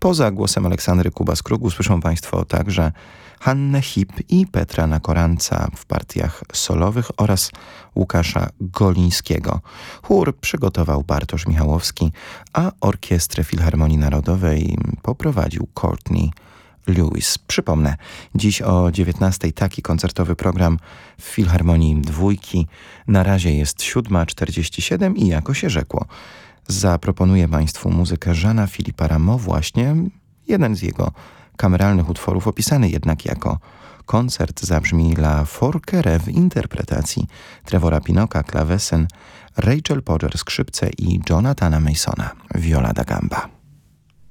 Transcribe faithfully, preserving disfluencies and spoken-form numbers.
Poza głosem Aleksandry Kubas-Kruk usłyszą Państwo także Hannę Hip i Petra Nakoranca w partiach solowych oraz Łukasza Golińskiego. Chór przygotował Bartosz Michałowski, a Orkiestrę Filharmonii Narodowej poprowadził Courtney Lewis. Przypomnę, dziś o dziewiętnastej taki koncertowy program w Filharmonii Dwójki. Na razie jest siódma czterdzieści siedem i jako się rzekło, zaproponuję Państwu muzykę Jeana Philippa Rameau, właśnie jeden z jego kameralnych utworów, opisany jednak jako koncert, zabrzmi La Forquerę w interpretacji Trevora Pinoka klawesyn, Rachel Podger skrzypce i Jonathana Masona viola da gamba.